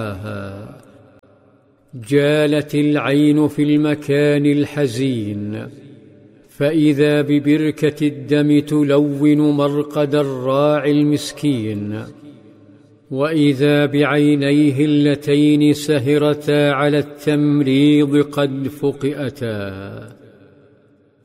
جالت العين في المكان الحزين، فإذا ببركة الدم تلون مرقد الراعي المسكين، وإذا بعينيه اللتين سهرتا على التمريض قد فقئتا.